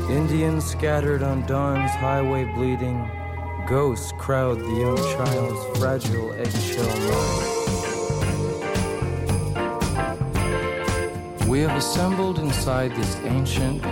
Indians scattered on dawn's highway bleeding. Ghosts crowd the young child's fragile eggshell mind. We have assembled inside this ancient